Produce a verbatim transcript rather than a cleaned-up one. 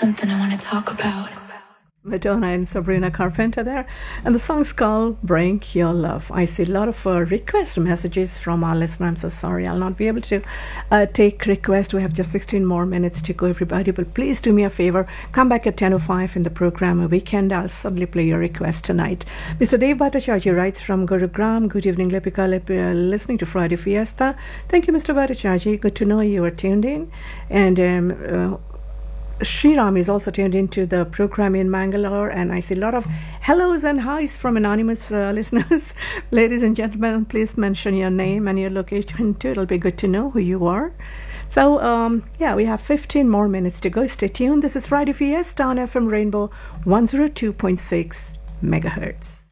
something I want to talk about. Madonna and Sabrina Carpenter there, and the song's called Bring Your Love. I see a lot of uh, request messages from our listeners. I'm so sorry I'll not be able to uh, take requests. We have just sixteen more minutes to go, everybody, but please do me a favor, come back at ten oh five in the program a weekend. I'll suddenly play your request tonight. Mister Dave Bhattacharjee writes from Gurugram. Good evening, Lipika, Lip, uh, listening to Friday Fiesta. Thank you, Mister Bhattacharjee. Good to know you are tuned in. And um, uh, Sriram is also tuned into the program in Mangalore, and I see a lot of hellos and highs from anonymous uh, listeners. Ladies and gentlemen, please mention your name and your location too. It'll be good to know who you are. So, um, yeah, we have fifteen more minutes to go. Stay tuned. This is Friday Fiesta on F M Rainbow one oh two point six megahertz.